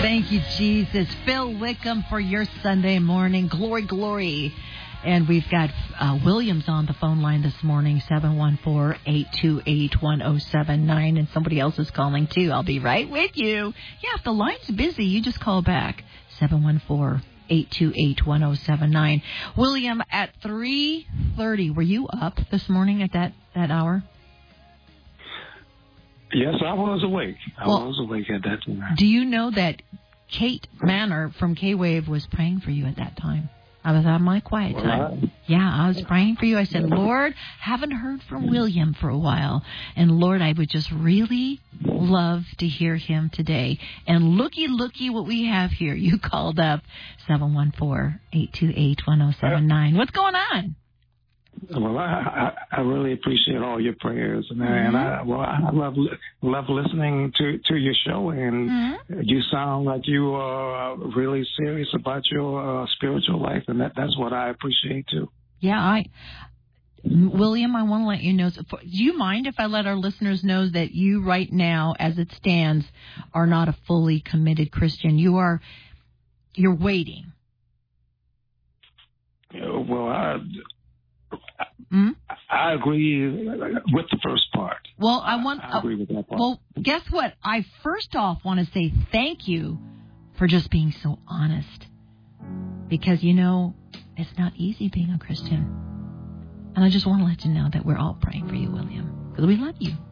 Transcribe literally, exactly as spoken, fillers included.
Thank you, Jesus. Phil Wickham for your Sunday morning. Glory, glory. And we've got uh, Williams on the phone line this morning, seven one four, eight two eight, one oh seven nine. And somebody else is calling, too. I'll be right with you. Yeah, if the line's busy, you just call back, seven one four, eight two eight, one oh seven nine. William, at three thirty, were you up this morning at that, that hour? Yes, I was awake. I well, was awake at that time. Do you know that Kate Manor from K-Wave was praying for you at that time? I was on my quiet well, time. I, yeah, I was praying for you. I said, Lord, haven't heard from William for a while. And Lord, I would just really love to hear him today. And looky, looky what we have here. You called up seven one four, eight two eight, one oh seven nine. What's going on? Well, I, I I really appreciate all your prayers, and, mm-hmm. I, and I well I love love listening to, to your show, and mm-hmm. you sound like you are really serious about your uh, spiritual life, and that that's what I appreciate too. Yeah, I William, I want to let you know. Do you mind if I let our listeners know that you right now, as it stands, are not a fully committed Christian? You are you're waiting. Uh, well, I. Hmm? I agree with the first part. Well, I want. I agree with that part. Well, guess what? I first off want to say thank you for just being so honest, because you know it's not easy being a Christian, and I just want to let you know that we're all praying for you, William, because we love you.